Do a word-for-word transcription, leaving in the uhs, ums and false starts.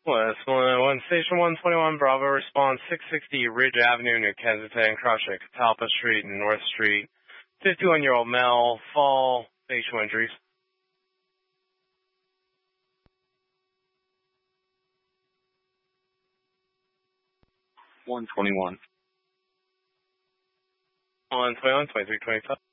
West one, one Station one twenty-one Bravo, response six sixty Ridge Avenue, New Kensington, crash at Catalpa Street and North Street. fifty-one-year-old male, fall, facial injuries. one twenty-one. one twenty-one, twenty-three twenty-five.